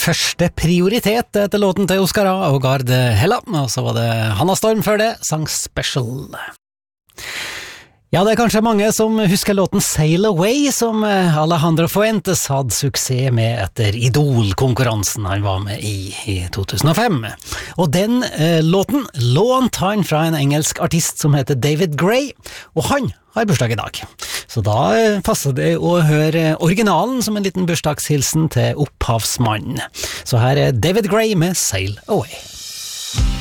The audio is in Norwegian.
Første prioritet etter låten til Oscar A. og Gard Hella, og så var det Hanna Storm før det, sang Special. Ja, det er kanskje mange som husker låten Sail Away, som Alejandro Fuentes hadde suksess med etter Idol-konkurransen han var med i 2005. Og den låten lånt han fra en engelsk artist som heter David Gray, og han har bursdag i dag. Så da passer det å høre originalen som en liten bursdagshilsen til opphavsmannen. Så her er David Gray med Sail Away.